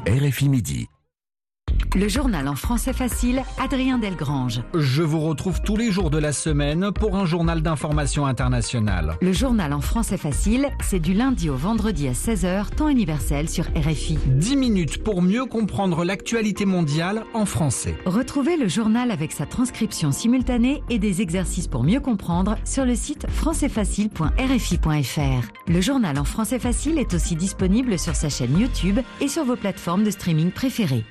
RFI Midi. Le journal en français facile, Adrien Delgrange. Je vous retrouve tous les jours de la semaine pour un journal d'information internationale. Le journal en français facile, c'est du lundi au vendredi à 16h, temps universel sur RFI. 10 minutes pour mieux comprendre l'actualité mondiale en français. Retrouvez le journal avec sa transcription simultanée et des exercices pour mieux comprendre sur le site françaisfacile.rfi.fr. Le journal en français facile est aussi disponible sur sa chaîne YouTube et sur vos plateformes de streaming préférées.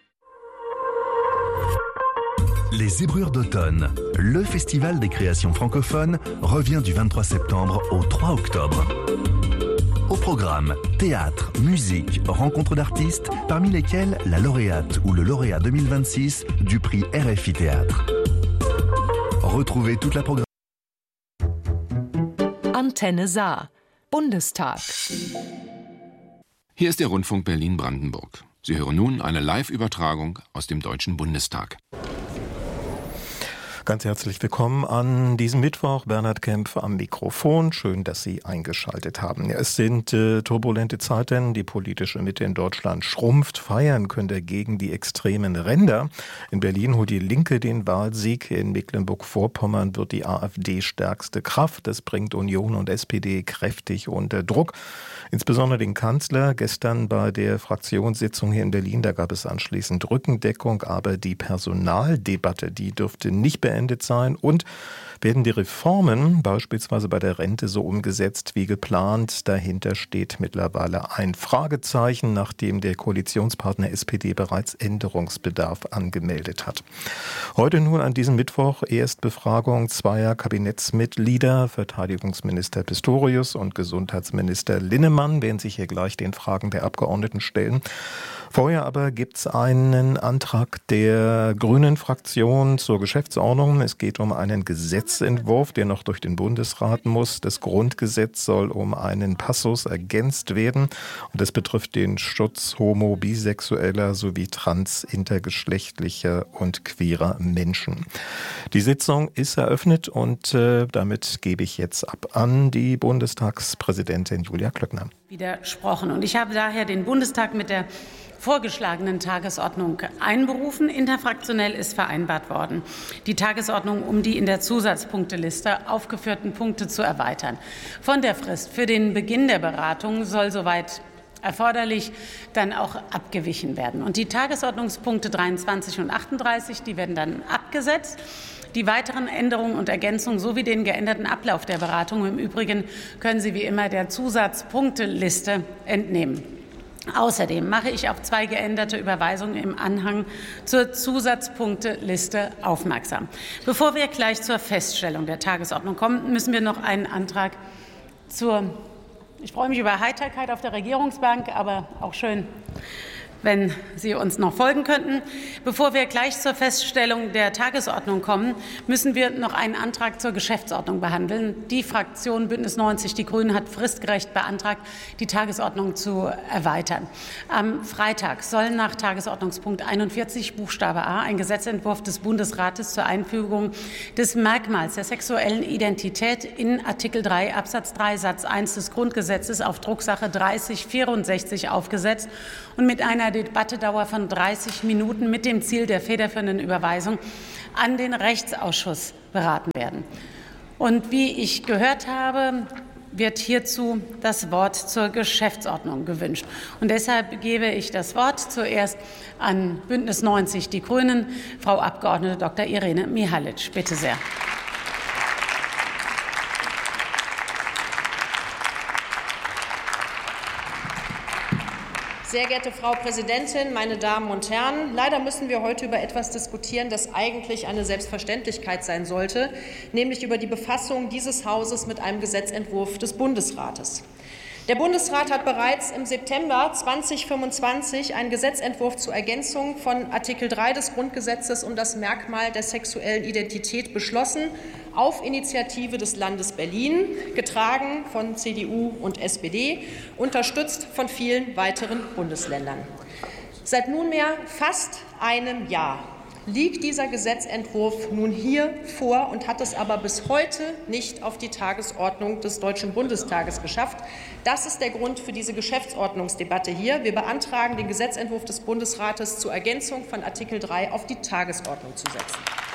Les Zébrures d'automne, le festival des créations francophones, revient du 23 septembre au 3 octobre. Au programme, théâtre, musique, rencontres d'artistes, parmi lesquels la lauréate ou le lauréat 2026 du prix RFI Théâtre. Retrouvez toute la programmation. Antenne Saar, Bundestag. Hier ist der Rundfunk Berlin-Brandenburg. Sie hören nun eine Live-Übertragung aus dem Deutschen Bundestag. Ganz herzlich willkommen an diesem Mittwoch. Bernhard Kempf am Mikrofon. Schön, dass Sie eingeschaltet haben. Ja, es sind turbulente Zeiten. Die politische Mitte in Deutschland schrumpft. Feiern könnte gegen die extremen Ränder. In Berlin holt die Linke den Wahlsieg. In Mecklenburg-Vorpommern wird die AfD stärkste Kraft. Das bringt Union und SPD kräftig unter Druck. Insbesondere den Kanzler. Gestern bei der Fraktionssitzung hier in Berlin, da gab es anschließend Rückendeckung. Aber die Personaldebatte, die dürfte nicht beendet sein, und werden die Reformen beispielsweise bei der Rente so umgesetzt wie geplant? Dahinter steht mittlerweile ein Fragezeichen, nachdem der Koalitionspartner SPD bereits Änderungsbedarf angemeldet hat. Heute nun an diesem Mittwoch Erstbefragung zweier Kabinettsmitglieder. Verteidigungsminister Pistorius und Gesundheitsminister Linnemann werden sich hier gleich den Fragen der Abgeordneten stellen. Vorher aber gibt es einen Antrag der Grünen-Fraktion zur Geschäftsordnung. Es geht um einen Gesetzentwurf, der noch durch den Bundesrat muss. Das Grundgesetz soll um einen Passus ergänzt werden. Und das betrifft den Schutz homo-, bisexueller sowie trans-, intergeschlechtlicher und queerer Menschen. Die Sitzung ist eröffnet und damit gebe ich jetzt ab an die Bundestagspräsidentin Julia Klöckner. Widersprochen. Und ich habe daher den Bundestag mit der vorgeschlagenen Tagesordnung einberufen. Interfraktionell ist vereinbart worden, die Tagesordnung um die in der Zusatzpunkteliste aufgeführten Punkte zu erweitern. Von der Frist für den Beginn der Beratung soll soweit erforderlich dann auch abgewichen werden. Und die Tagesordnungspunkte 23 und 38, die werden dann abgesetzt. Die weiteren Änderungen und Ergänzungen sowie den geänderten Ablauf der Beratung im Übrigen können Sie wie immer der Zusatzpunkteliste entnehmen. Außerdem mache ich auf zwei geänderte Überweisungen im Anhang zur Zusatzpunkteliste aufmerksam. Bevor wir gleich zur Feststellung der Tagesordnung kommen, müssen wir noch einen Antrag ich freue mich über Heiterkeit auf der Regierungsbank, aber auch schön, wenn Sie uns noch folgen könnten. Bevor wir gleich zur Feststellung der Tagesordnung kommen, müssen wir noch einen Antrag zur Geschäftsordnung behandeln. Die Fraktion Bündnis 90 Die Grünen hat fristgerecht beantragt, die Tagesordnung zu erweitern. Am Freitag soll nach Tagesordnungspunkt 41 Buchstabe A ein Gesetzentwurf des Bundesrates zur Einfügung des Merkmals der sexuellen Identität in Artikel 3 Absatz 3 Satz 1 des Grundgesetzes auf Drucksache 3064 aufgesetzt und mit einer Debattedauer von 30 Minuten mit dem Ziel der federführenden Überweisung an den Rechtsausschuss beraten werden. Und wie ich gehört habe, wird hierzu das Wort zur Geschäftsordnung gewünscht. Und deshalb gebe ich das Wort zuerst an Bündnis 90 Die Grünen, Frau Abgeordnete Dr. Irene Mihalic. Bitte sehr. Sehr geehrte Frau Präsidentin, meine Damen und Herren! Leider müssen wir heute über etwas diskutieren, das eigentlich eine Selbstverständlichkeit sein sollte, nämlich über die Befassung dieses Hauses mit einem Gesetzentwurf des Bundesrates. Der Bundesrat hat bereits im September 2025 einen Gesetzentwurf zur Ergänzung von Artikel 3 des Grundgesetzes um das Merkmal der sexuellen Identität beschlossen, auf Initiative des Landes Berlin, getragen von CDU und SPD, unterstützt von vielen weiteren Bundesländern. Seit nunmehr fast einem Jahr liegt dieser Gesetzentwurf nun hier vor und hat es aber bis heute nicht auf die Tagesordnung des Deutschen Bundestages geschafft. Das ist der Grund für diese Geschäftsordnungsdebatte hier. Wir beantragen, den Gesetzentwurf des Bundesrates zur Ergänzung von Artikel 3 auf die Tagesordnung zu setzen.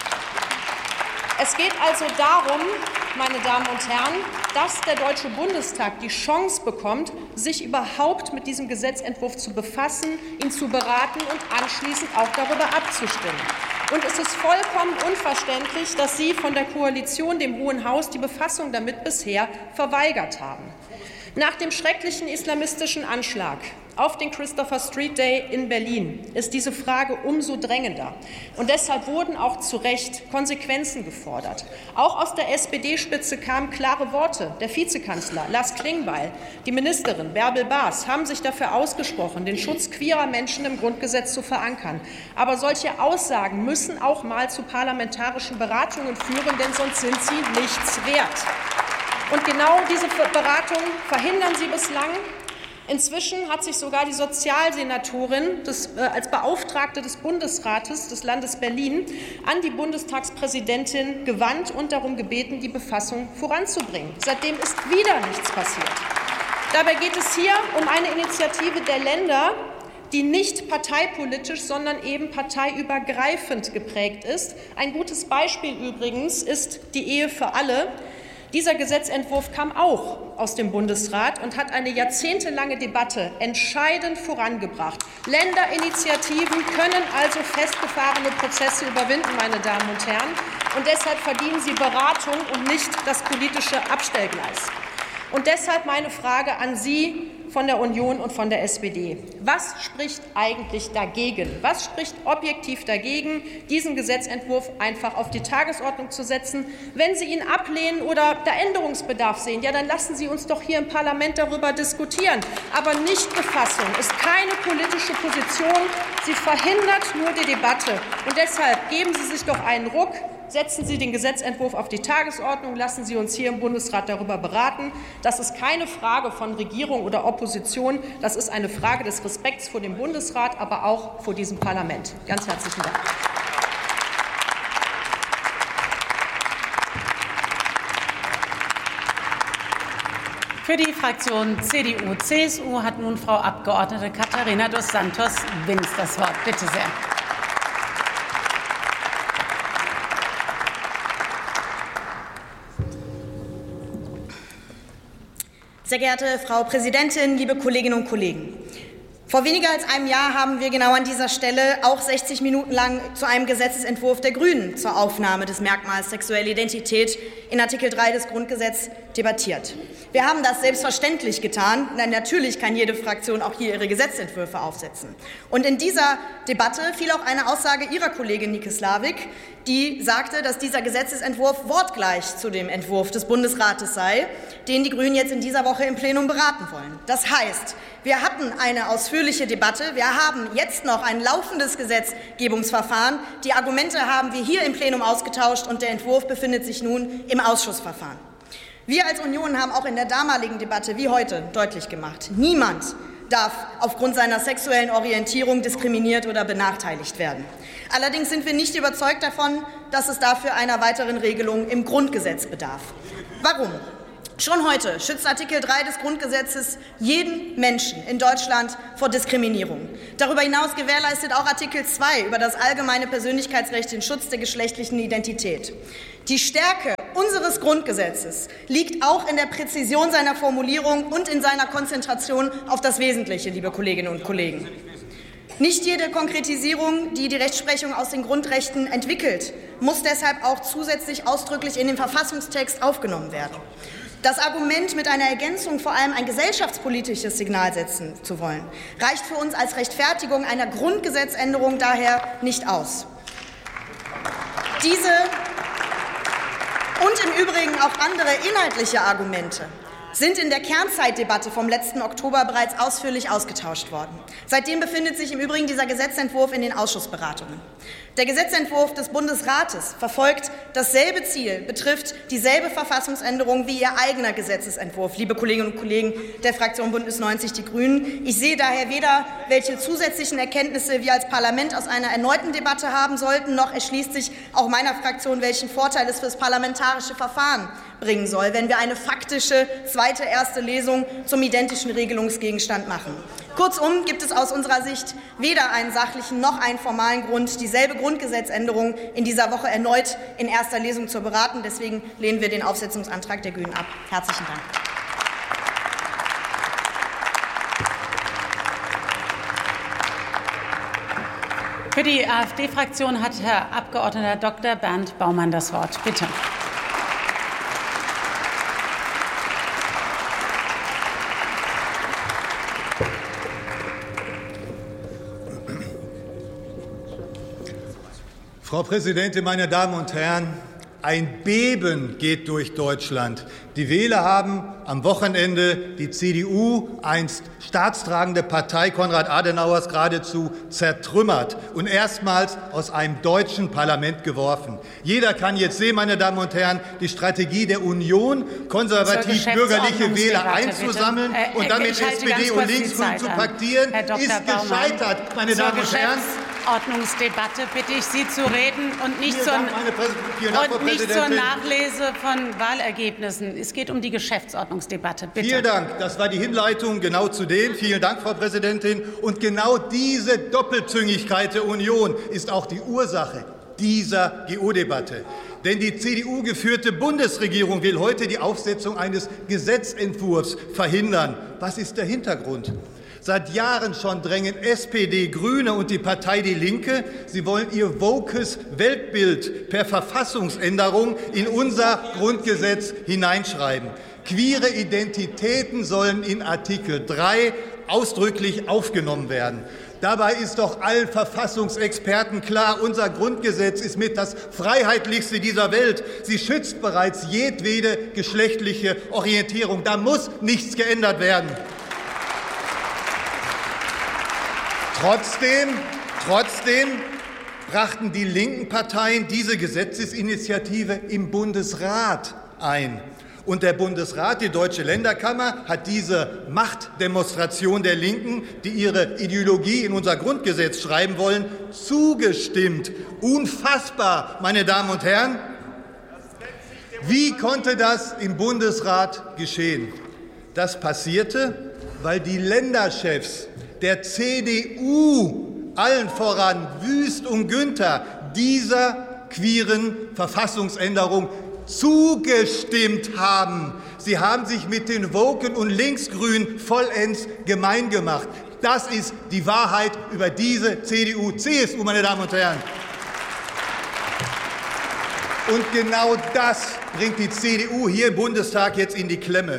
Es geht also darum, meine Damen und Herren, dass der Deutsche Bundestag die Chance bekommt, sich überhaupt mit diesem Gesetzentwurf zu befassen, ihn zu beraten und anschließend auch darüber abzustimmen. Und es ist vollkommen unverständlich, dass Sie von der Koalition, dem Hohen Haus, die Befassung damit bisher verweigert haben. Nach dem schrecklichen islamistischen Anschlag auf den Christopher Street Day in Berlin ist diese Frage umso drängender. Und deshalb wurden auch zu Recht Konsequenzen gefordert. Auch aus der SPD-Spitze kamen klare Worte. Der Vizekanzler Lars Klingbeil, die Ministerin Bärbel Baas haben sich dafür ausgesprochen, den Schutz queerer Menschen im Grundgesetz zu verankern. Aber solche Aussagen müssen auch mal zu parlamentarischen Beratungen führen, denn sonst sind sie nichts wert. Und genau diese Beratung verhindern Sie bislang. Inzwischen hat sich sogar die Sozialsenatorin als Beauftragte des Bundesrates des Landes Berlin an die Bundestagspräsidentin gewandt und darum gebeten, die Befassung voranzubringen. Seitdem ist wieder nichts passiert. Dabei geht es hier um eine Initiative der Länder, die nicht parteipolitisch, sondern eben parteiübergreifend geprägt ist. Ein gutes Beispiel übrigens ist die Ehe für alle. Dieser Gesetzentwurf kam auch aus dem Bundesrat und hat eine jahrzehntelange Debatte entscheidend vorangebracht. Länderinitiativen können also festgefahrene Prozesse überwinden, meine Damen und Herren. Und deshalb verdienen sie Beratung und nicht das politische Abstellgleis. Und deshalb meine Frage an Sie von der Union und von der SPD. Was spricht eigentlich dagegen? Was spricht objektiv dagegen, diesen Gesetzentwurf einfach auf die Tagesordnung zu setzen? Wenn Sie ihn ablehnen oder da Änderungsbedarf sehen, ja, dann lassen Sie uns doch hier im Parlament darüber diskutieren. Aber Nichtbefassung ist keine politische Position. Sie verhindert nur die Debatte. Und deshalb geben Sie sich doch einen Ruck. Setzen Sie den Gesetzentwurf auf die Tagesordnung, lassen Sie uns hier im Bundesrat darüber beraten. Das ist keine Frage von Regierung oder Opposition, das ist eine Frage des Respekts vor dem Bundesrat, aber auch vor diesem Parlament. Ganz herzlichen Dank. Für die Fraktion CDU-CSU hat nun Frau Abgeordnete Katharina dos Santos-Vins das Wort. Bitte sehr. Sehr geehrte Frau Präsidentin, liebe Kolleginnen und Kollegen! Vor weniger als einem Jahr haben wir genau an dieser Stelle auch 60 Minuten lang zu einem Gesetzesentwurf der Grünen zur Aufnahme des Merkmals sexuelle Identität in Artikel 3 des Grundgesetzes debattiert. Wir haben das selbstverständlich getan, denn natürlich kann jede Fraktion auch hier ihre Gesetzentwürfe aufsetzen. Und in dieser Debatte fiel auch eine Aussage Ihrer Kollegin Nike Slavik, die sagte, dass dieser Gesetzesentwurf wortgleich zu dem Entwurf des Bundesrates sei, den die Grünen jetzt in dieser Woche im Plenum beraten wollen. Das heißt, wir hatten eine ausführliche Debatte, wir haben jetzt noch ein laufendes Gesetzgebungsverfahren. Die Argumente haben wir hier im Plenum ausgetauscht und der Entwurf befindet sich nun im Ausschussverfahren. Wir als Union haben auch in der damaligen Debatte wie heute deutlich gemacht, niemand darf aufgrund seiner sexuellen Orientierung diskriminiert oder benachteiligt werden. Allerdings sind wir nicht überzeugt davon, dass es dafür einer weiteren Regelung im Grundgesetz bedarf. Warum? Schon heute schützt Artikel 3 des Grundgesetzes jeden Menschen in Deutschland vor Diskriminierung. Darüber hinaus gewährleistet auch Artikel 2 über das allgemeine Persönlichkeitsrecht den Schutz der geschlechtlichen Identität. Die Stärke unseres Grundgesetzes liegt auch in der Präzision seiner Formulierung und in seiner Konzentration auf das Wesentliche, liebe Kolleginnen und Kollegen. Nicht jede Konkretisierung, die die Rechtsprechung aus den Grundrechten entwickelt, muss deshalb auch zusätzlich ausdrücklich in den Verfassungstext aufgenommen werden. Das Argument, mit einer Ergänzung vor allem ein gesellschaftspolitisches Signal setzen zu wollen, reicht für uns als Rechtfertigung einer Grundgesetzänderung daher nicht aus. Diese und im Übrigen auch andere inhaltliche Argumente sind in der Kernzeitdebatte vom letzten Oktober bereits ausführlich ausgetauscht worden. Seitdem befindet sich im Übrigen dieser Gesetzentwurf in den Ausschussberatungen. Der Gesetzentwurf des Bundesrates verfolgt dasselbe Ziel, betrifft dieselbe Verfassungsänderung wie Ihr eigener Gesetzesentwurf, liebe Kolleginnen und Kollegen der Fraktion Bündnis 90 Die Grünen. Ich sehe daher weder, welche zusätzlichen Erkenntnisse wir als Parlament aus einer erneuten Debatte haben sollten, noch erschließt sich auch meiner Fraktion, welchen Vorteil es für das parlamentarische Verfahren bringen soll, wenn wir eine faktische zweite erste Lesung zum identischen Regelungsgegenstand machen. Kurzum gibt es aus unserer Sicht weder einen sachlichen noch einen formalen Grund, dieselbe Grundgesetzänderung in dieser Woche erneut in erster Lesung zu beraten. Deswegen lehnen wir den Aufsetzungsantrag der Grünen ab. Herzlichen Dank. Für die AfD-Fraktion hat Herr Abgeordneter Dr. Bernd Baumann das Wort. Bitte. Frau Präsidentin, meine Damen und Herren! Ein Beben geht durch Deutschland. Die Wähler haben am Wochenende die CDU, einst staatstragende Partei Konrad Adenauers, geradezu zertrümmert und erstmals aus einem deutschen Parlament geworfen. Jeder kann jetzt sehen, meine Damen und Herren, die Strategie der Union, konservativ-bürgerliche Wähler einzusammeln und damit SPD und Linksgrün zu paktieren, ist gescheitert, meine Damen und Herren. Ordnungsdebatte bitte ich Sie zu reden und nicht zur Nachlese von Wahlergebnissen. Es geht um die Geschäftsordnungsdebatte. Bitte. Vielen Dank. Das war die Hinleitung genau zu dem. Vielen Dank, Frau Präsidentin. Und genau diese Doppelzüngigkeit der Union ist auch die Ursache dieser GO-Debatte. Denn die CDU-geführte Bundesregierung will heute die Aufsetzung eines Gesetzentwurfs verhindern. Was ist der Hintergrund? Seit Jahren schon drängen SPD, Grüne und die Partei Die Linke. Sie wollen ihr wokes Weltbild per Verfassungsänderung in unser Grundgesetz hineinschreiben. Queere Identitäten sollen in Artikel 3 ausdrücklich aufgenommen werden. Dabei ist doch allen Verfassungsexperten klar, unser Grundgesetz ist mit das freiheitlichste dieser Welt. Sie schützt bereits jedwede geschlechtliche Orientierung. Da muss nichts geändert werden. Trotzdem brachten die linken Parteien diese Gesetzesinitiative im Bundesrat ein. Und der Bundesrat, die Deutsche Länderkammer, hat diese Machtdemonstration der Linken, die ihre Ideologie in unser Grundgesetz schreiben wollen, zugestimmt. Unfassbar, meine Damen und Herren. Wie konnte das im Bundesrat geschehen? Das passierte, weil die Länderchefs der CDU, allen voran Wüst und Günther, dieser queeren Verfassungsänderung zugestimmt haben. Sie haben sich mit den Woken und Linksgrünen vollends gemein gemacht. Das ist die Wahrheit über diese CDU-CSU, meine Damen und Herren. Und genau das bringt die CDU hier im Bundestag jetzt in die Klemme.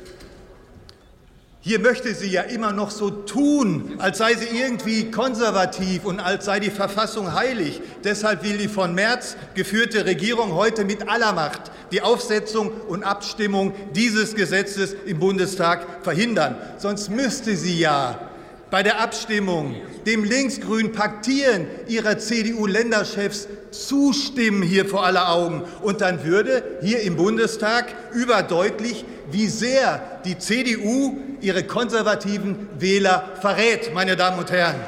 Hier möchte sie ja immer noch so tun, als sei sie irgendwie konservativ und als sei die Verfassung heilig. Deshalb will die von Merz geführte Regierung heute mit aller Macht die Aufsetzung und Abstimmung dieses Gesetzes im Bundestag verhindern. Sonst müsste sie ja bei der Abstimmung dem linksgrünen Paktieren ihrer CDU-Länderchefs zustimmen hier vor aller Augen. Und dann würde hier im Bundestag überdeutlich, wie sehr die CDU ihre konservativen Wähler verrät, meine Damen und Herren.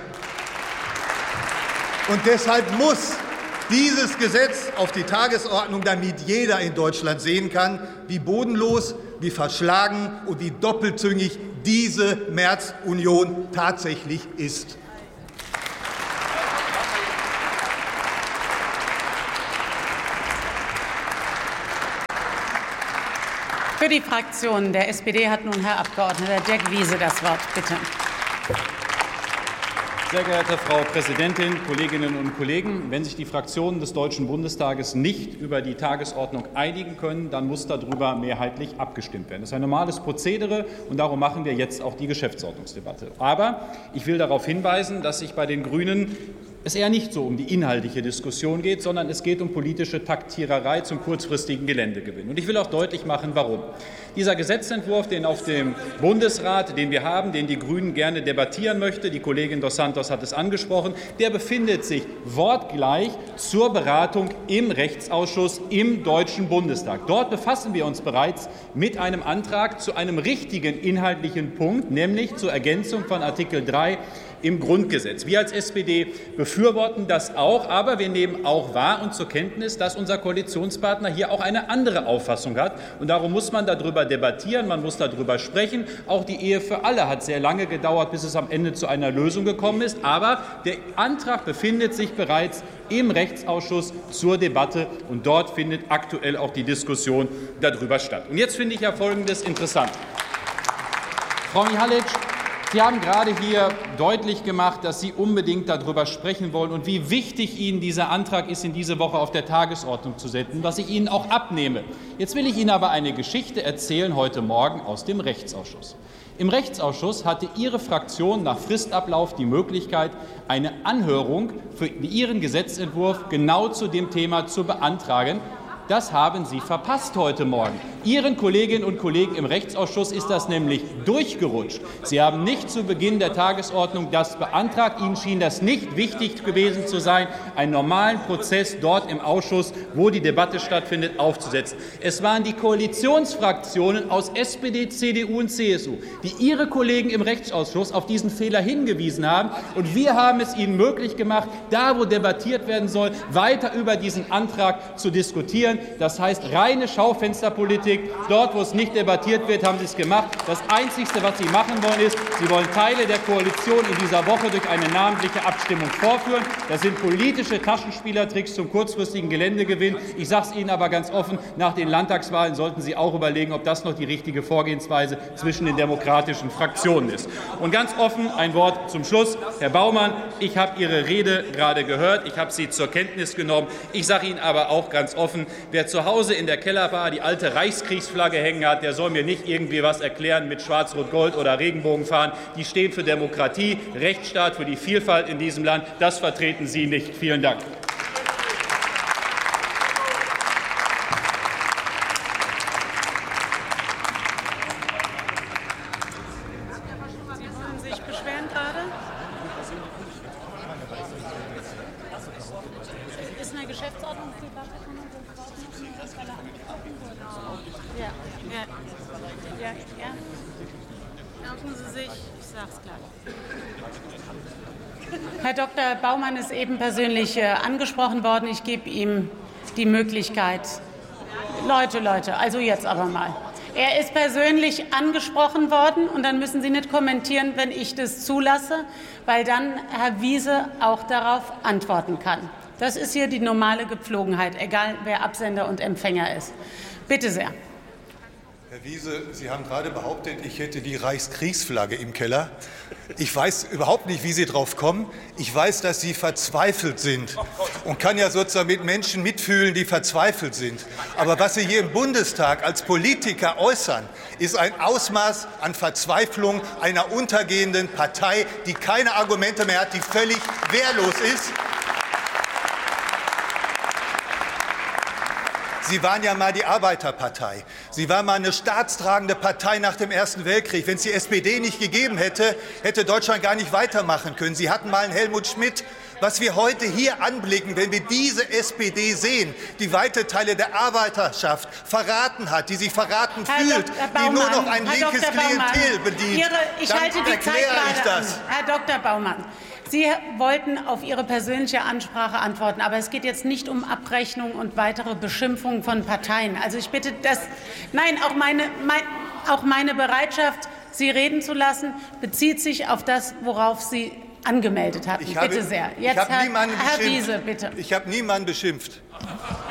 Und deshalb muss dieses Gesetz auf die Tagesordnung, damit jeder in Deutschland sehen kann, wie bodenlos, wie verschlagen und wie doppelzüngig diese Merz-Union tatsächlich ist. Für die Fraktion der SPD hat nun Herr Abgeordneter Dirk Wiese das Wort. Bitte. Sehr geehrte Frau Präsidentin, Kolleginnen und Kollegen! Wenn sich die Fraktionen des Deutschen Bundestages nicht über die Tagesordnung einigen können, dann muss darüber mehrheitlich abgestimmt werden. Das ist ein normales Prozedere, und darum machen wir jetzt auch die Geschäftsordnungsdebatte. Aber ich will darauf hinweisen, dass sich bei den Grünen es eher nicht so um die inhaltliche Diskussion geht, sondern es geht um politische Taktiererei zum kurzfristigen Geländegewinn. Und ich will auch deutlich machen, warum. Dieser Gesetzentwurf, den auf dem Bundesrat, den wir haben, den die Grünen gerne debattieren möchte, die Kollegin dos Santos hat es angesprochen, der befindet sich wortgleich zur Beratung im Rechtsausschuss im Deutschen Bundestag. Dort befassen wir uns bereits mit einem Antrag zu einem richtigen inhaltlichen Punkt, nämlich zur Ergänzung von Artikel 3 im Grundgesetz. Wir als SPD befürworten das auch, aber wir nehmen auch wahr und zur Kenntnis, dass unser Koalitionspartner hier auch eine andere Auffassung hat. Und darum muss man darüber debattieren, man muss darüber sprechen. Auch die Ehe für alle hat sehr lange gedauert, bis es am Ende zu einer Lösung gekommen ist. Aber der Antrag befindet sich bereits im Rechtsausschuss zur Debatte, und dort findet aktuell auch die Diskussion darüber statt. Und jetzt finde ich ja Folgendes interessant. Frau Mihalic, Sie haben gerade hier deutlich gemacht, dass Sie unbedingt darüber sprechen wollen und wie wichtig Ihnen dieser Antrag ist, in diese Woche auf der Tagesordnung zu setzen, was ich Ihnen auch abnehme. Jetzt will ich Ihnen aber eine Geschichte erzählen heute Morgen aus dem Rechtsausschuss. Im Rechtsausschuss hatte Ihre Fraktion nach Fristablauf die Möglichkeit, eine Anhörung für Ihren Gesetzentwurf genau zu dem Thema zu beantragen. Das haben Sie verpasst heute Morgen. Ihren Kolleginnen und Kollegen im Rechtsausschuss ist das nämlich durchgerutscht. Sie haben nicht zu Beginn der Tagesordnung das beantragt. Ihnen schien das nicht wichtig gewesen zu sein, einen normalen Prozess dort im Ausschuss, wo die Debatte stattfindet, aufzusetzen. Es waren die Koalitionsfraktionen aus SPD, CDU und CSU, die Ihre Kollegen im Rechtsausschuss auf diesen Fehler hingewiesen haben. Und wir haben es Ihnen möglich gemacht, da wo debattiert werden soll, weiter über diesen Antrag zu diskutieren. Das heißt reine Schaufensterpolitik. Dort, wo es nicht debattiert wird, haben Sie es gemacht. Das Einzige, was Sie machen wollen, ist, Sie wollen Teile der Koalition in dieser Woche durch eine namentliche Abstimmung vorführen. Das sind politische Taschenspielertricks zum kurzfristigen Geländegewinn. Ich sage es Ihnen aber ganz offen, nach den Landtagswahlen sollten Sie auch überlegen, ob das noch die richtige Vorgehensweise zwischen den demokratischen Fraktionen ist. Und ganz offen ein Wort zum Schluss. Herr Baumann, ich habe Ihre Rede gerade gehört. Ich habe sie zur Kenntnis genommen. Ich sage Ihnen aber auch ganz offen, wer zu Hause in der Kellerbar die alte Reichskriegsflagge hängen hat, der soll mir nicht irgendwie was erklären mit Schwarz-Rot-Gold oder Regenbogenfahnen. Die stehen für Demokratie, Rechtsstaat, für die Vielfalt in diesem Land. Das vertreten Sie nicht. Vielen Dank. Herr Dr. Baumann ist eben persönlich angesprochen worden. Ich gebe ihm die Möglichkeit. Leute, also jetzt aber mal. Er ist persönlich angesprochen worden, und dann müssen Sie nicht kommentieren, wenn ich das zulasse, weil dann Herr Wiese auch darauf antworten kann. Das ist hier die normale Gepflogenheit, egal wer Absender und Empfänger ist. Bitte sehr. Herr Wiese, Sie haben gerade behauptet, ich hätte die Reichskriegsflagge im Keller. Ich weiß überhaupt nicht, wie Sie drauf kommen. Ich weiß, dass Sie verzweifelt sind und kann ja sozusagen mit Menschen mitfühlen, die verzweifelt sind. Aber was Sie hier im Bundestag als Politiker äußern, ist ein Ausmaß an Verzweiflung einer untergehenden Partei, die keine Argumente mehr hat, die völlig wehrlos ist. Sie waren ja mal die Arbeiterpartei. Sie waren mal eine staatstragende Partei nach dem Ersten Weltkrieg. Wenn es die SPD nicht gegeben hätte, hätte Deutschland gar nicht weitermachen können. Sie hatten mal einen Helmut Schmidt. Was wir heute hier anblicken, wenn wir diese SPD sehen, die weite Teile der Arbeiterschaft verraten hat, die sich verraten fühlt, die nur noch ein linkes Klientel bedient, dann erkläre ich das. Herr Dr. Baumann, Sie wollten auf Ihre persönliche Ansprache antworten, aber es geht jetzt nicht um Abrechnung und weitere Beschimpfungen von Parteien. Also ich bitte, auch meine Bereitschaft, Sie reden zu lassen, bezieht sich auf das, worauf Sie angemeldet hatten. Bitte sehr. Jetzt Herr Wiese, bitte. Ich habe niemanden beschimpft.